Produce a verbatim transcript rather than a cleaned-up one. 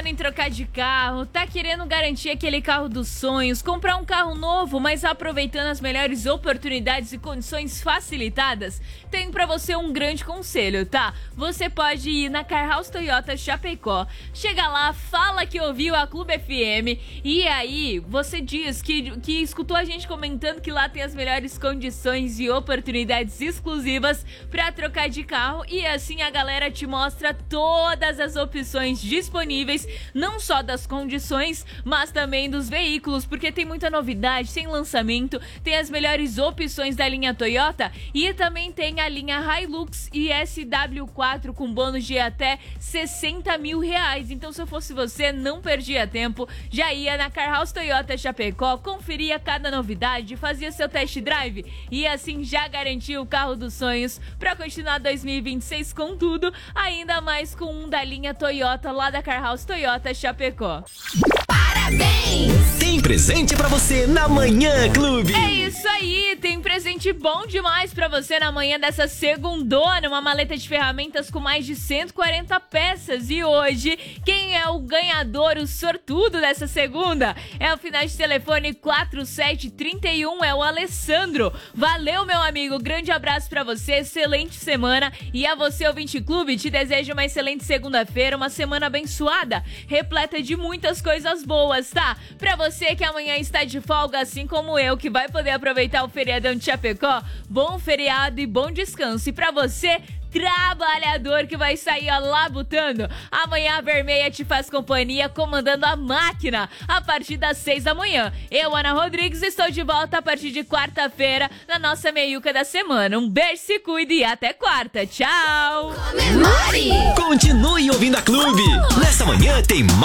em trocar de carro, tá querendo garantir aquele carro dos sonhos, comprar um carro novo, mas aproveitando as melhores oportunidades e condições facilitadas? Tem pra você um grande conselho, tá? Você pode ir na Car House Toyota Chapecó, chega lá, fala que ouviu a Clube F M e aí você diz que, que escutou a gente comentando que lá tem as melhores condições e oportunidades exclusivas pra trocar de carro e assim a galera te mostra todas as opções disponíveis, não só das condições, mas também dos veículos, porque tem muita novidade, tem lançamento, tem as melhores opções da linha Toyota e também tem a linha Hilux e S W quatro com bônus de até sessenta mil reais. Então, se eu fosse você, não perdia tempo, já ia na Car House Toyota Chapecó, conferia cada novidade, fazia seu test drive e assim já garantia o carro dos sonhos para continuar dois mil e vinte e seis com tudo, ainda mais com um da linha Toyota lá da Car House Toyota Chapecó. Parabéns! Tem presente pra você na Manhã Clube. É isso aí, tem presente bom demais pra você na manhã dessa segundona, uma maleta de ferramentas com mais de cento e quarenta peças. E hoje, quem é o ganhador, o sortudo dessa segunda? É o final de telefone quatro sete três um, é o Alessandro. Valeu, meu amigo, grande abraço pra você, excelente semana. E a você, ouvinte Clube, te desejo uma excelente segunda-feira, uma semana abençoada, repleta de muitas coisas boas, tá? Pra você que amanhã está de folga, assim como eu, que vai poder aproveitar o feriadão de Chapecó, bom feriado e bom descanso. E pra você, trabalhador que vai sair ó, labutando, amanhã a Vermelha te faz companhia comandando a máquina a partir das seis da manhã. Eu, Ana Rodrigues, estou de volta a partir de quarta-feira na nossa meiuca da semana. Um beijo, se cuide e até quarta. Tchau! Comemore! Continue ouvindo a Clube. Nessa manhã tem mais.